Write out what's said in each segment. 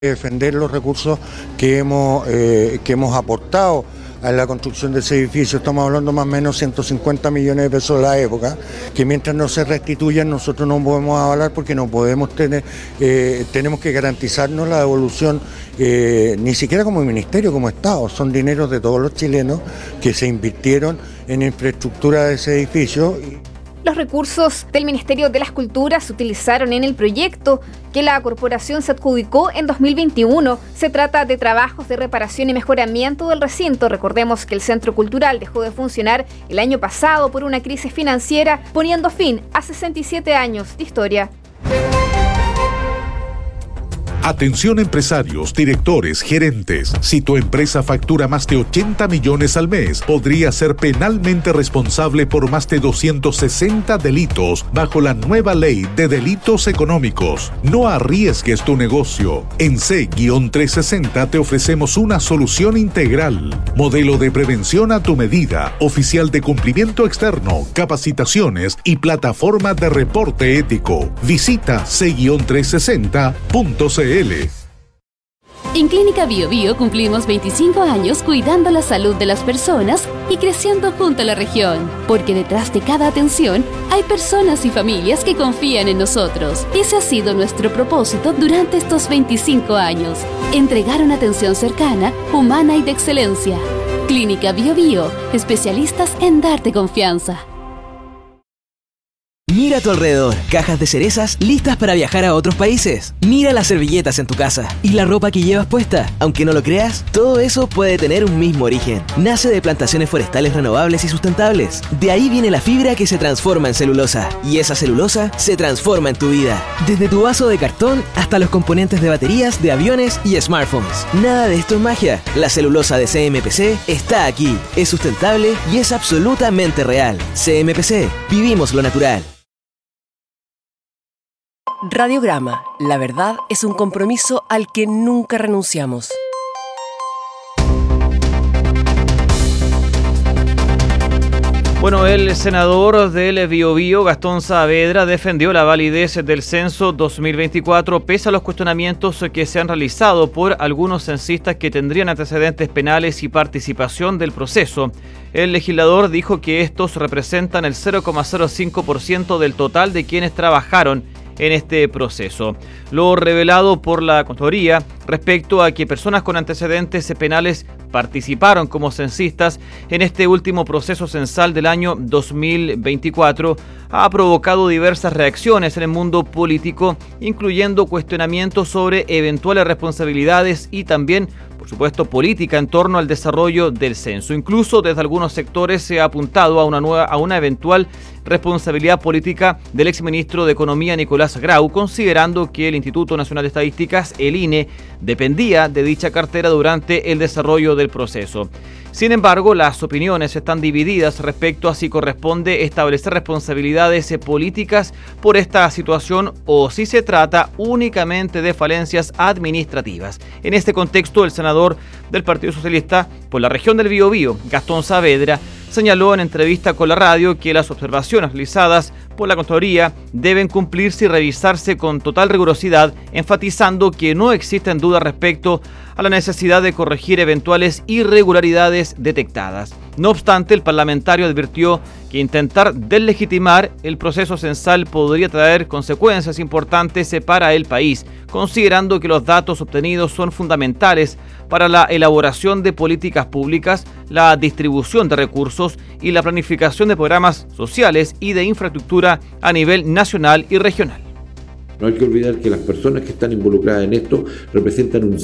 defender los recursos que hemos aportado a la construcción de ese edificio. Estamos hablando más o menos 150 millones de pesos de la época, que mientras no se restituyan nosotros no podemos avalar porque no podemos tener, tenemos que garantizarnos la devolución, ni siquiera como ministerio, como Estado. Son dineros de todos los chilenos que se invirtieron en infraestructura de ese edificio. Los recursos del Ministerio de las Culturas se utilizaron en el proyecto que la corporación se adjudicó en 2021. Se trata de trabajos de reparación y mejoramiento del recinto. Recordemos que el Centro Cultural dejó de funcionar el año pasado por una crisis financiera, poniendo fin a 67 años de historia. Atención empresarios, directores, gerentes. Si tu empresa factura más de 80 millones al mes, podría ser penalmente responsable por más de 260 delitos bajo la nueva ley de delitos económicos. No arriesgues tu negocio. En C-360 te ofrecemos una solución integral. Modelo de prevención a tu medida, oficial de cumplimiento externo, capacitaciones y plataforma de reporte ético. Visita C-360.cl. En Clínica Bio Bio cumplimos 25 años cuidando la salud de las personas y creciendo junto a la región, porque detrás de cada atención hay personas y familias que confían en nosotros. Ese ha sido nuestro propósito durante estos 25 años, entregar una atención cercana, humana y de excelencia. Clínica Bio Bio, especialistas en darte confianza. Mira a tu alrededor, cajas de cerezas listas para viajar a otros países. Mira las servilletas en tu casa y la ropa que llevas puesta. Aunque no lo creas, todo eso puede tener un mismo origen. Nace de plantaciones forestales renovables y sustentables. De ahí viene la fibra que se transforma en celulosa. Y esa celulosa se transforma en tu vida. Desde tu vaso de cartón hasta los componentes de baterías, de aviones y smartphones. Nada de esto es magia. La celulosa de CMPC está aquí. Es sustentable y es absolutamente real. CMPC, vivimos lo natural. Radiograma, la verdad es un compromiso al que nunca renunciamos. Bueno, el senador del Biobío, Gastón Saavedra, defendió la validez del censo 2024 pese a los cuestionamientos que se han realizado por algunos censistas que tendrían antecedentes penales y participación del proceso. El legislador dijo que estos representan el 0,05% del total de quienes trabajaron en este proceso. Lo revelado por la Contraloría respecto a que personas con antecedentes penales participaron como censistas en este último proceso censal del año 2024 ha provocado diversas reacciones en el mundo político, incluyendo cuestionamientos sobre eventuales responsabilidades y también, por supuesto, política en torno al desarrollo del censo. Incluso desde algunos sectores se ha apuntado a una eventual responsabilidad política del exministro de Economía Nicolás Grau, considerando que el Instituto Nacional de Estadísticas, el INE, dependía de dicha cartera durante el desarrollo del proceso. Sin embargo, las opiniones están divididas respecto a si corresponde establecer responsabilidades políticas por esta situación o si se trata únicamente de falencias administrativas. En este contexto, el senador del Partido Socialista por la región del Biobío, Gastón Saavedra, señaló en entrevista con la radio que las observaciones realizadas por la Contraloría deben cumplirse y revisarse con total rigurosidad, enfatizando que no existen dudas respecto a la necesidad de corregir eventuales irregularidades detectadas. No obstante, el parlamentario advirtió que intentar deslegitimar el proceso censal podría traer consecuencias importantes para el país, considerando que los datos obtenidos son fundamentales para la elaboración de políticas públicas, la distribución de recursos y la planificación de programas sociales y de infraestructura a nivel nacional y regional. No hay que olvidar que las personas que están involucradas en esto representan un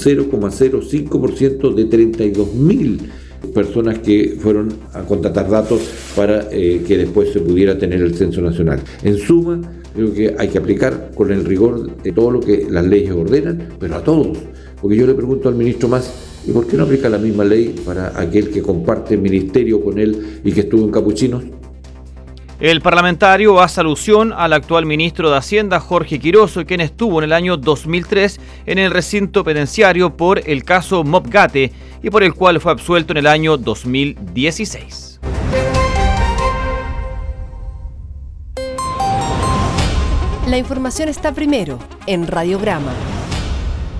0,05% de 32.000 personas que fueron a contratar datos para que después se pudiera tener el censo nacional. En suma, creo que hay que aplicar con el rigor de todo lo que las leyes ordenan, pero a todos. Porque yo le pregunto al ministro Mas, ¿y por qué no aplica la misma ley para aquel que comparte ministerio con él y que estuvo en Capuchinos? El parlamentario hace alusión al actual ministro de Hacienda, Jorge Quiroso, quien estuvo en el año 2003 en el recinto penitenciario por el caso Mopgate y por el cual fue absuelto en el año 2016. La información está primero en Radiograma.